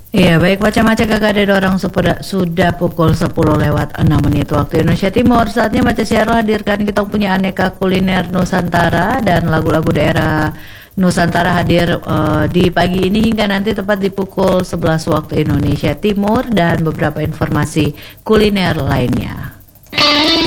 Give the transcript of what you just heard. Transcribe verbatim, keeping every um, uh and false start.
Iya, baik macam-macam kakak ada orang sudah, sudah pukul sepuluh lewat enam menit waktu Indonesia Timur. Saatnya Baca Siaro hadirkan kita punya aneka kuliner Nusantara dan lagu-lagu daerah Nusantara hadir uh, di pagi ini hingga nanti tepat di pukul sebelas waktu Indonesia Timur dan beberapa informasi kuliner lainnya.